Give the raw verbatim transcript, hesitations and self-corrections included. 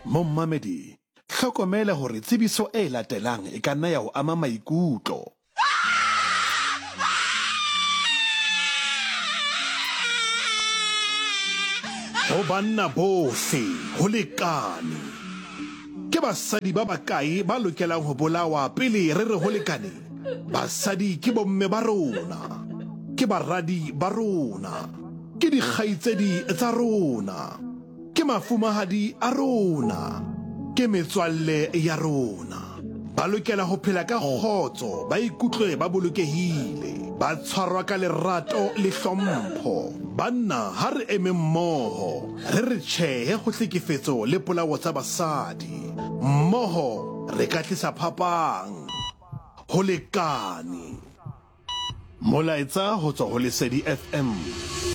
Mommamedi, hlokomela hore tsebiso e latelang e ka nna ya ho ama maikutlo. Ho banna bohle ho lekane. Ke basadi ba bakae ba lokelang ho bolawa pele re re ho lekane? Basadi ke bomme ba rona, ke baradi ba rona, ke dikgaitsedi tsa rona, ke mafumahadi a rona, ke metswalle ya rona. Ba lokela ho phela ka kgotso, ba ikutlwe ba bolokehile, ba tshwarwa ka lerato le hlompho. Banna ha re eme mmoho, re re tjhehe ho hlekefetso le polao tsa basadi. Mmoho re ka tlisa phapang. Ho lekane. Molaetsa ho tswa ho Lesedi F M.